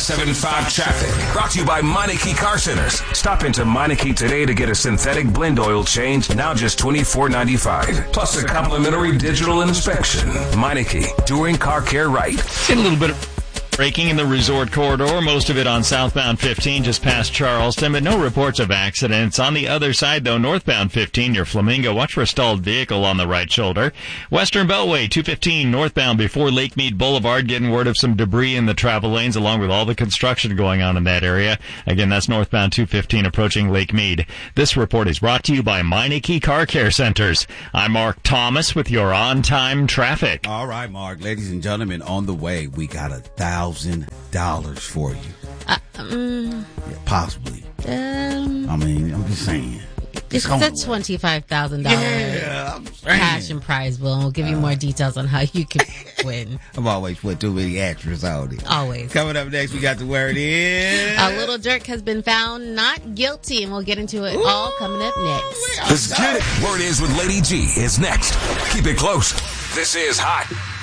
75 traffic. Brought to you by Meineke Car Centers. Stop into Meineke today to get a synthetic blend oil change, now just $24.95. Plus a complimentary digital inspection. Meineke, doing car care right. See a little bit of braking in the resort corridor, most of it on southbound 15 just past Charleston, but no reports of accidents. On the other side, though, northbound 15 near Flamingo, watch for a stalled vehicle on the right shoulder. Western Beltway 215 northbound before Lake Mead Boulevard, getting word of some debris in the travel lanes along with all the construction going on in that area. Again, that's northbound 215 approaching Lake Mead. This report is brought to you by Meineke Car Care Centers. I'm Mark Thomas with your on-time traffic. All right, Mark. Ladies and gentlemen, on the way, we got $1,000 for you. Yeah, possibly. I mean, I'm just saying. It's a $25,000 cash and prize bill, and we'll give you more details on how you can win. I've always put too many extras on it. Always. Coming up next, we got the word is... Lil Durk has been found not guilty, and we'll get into it all coming up next. Let's get it. Word is with Lady G is next. Keep it close. This is Hot